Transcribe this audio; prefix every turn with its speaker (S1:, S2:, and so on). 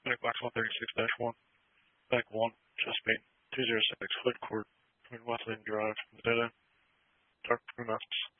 S1: Back box 136-1. Back 1, Chesapeake 206, Hood Court, between Wesleyan Drive and Dead End. Dark brunettes.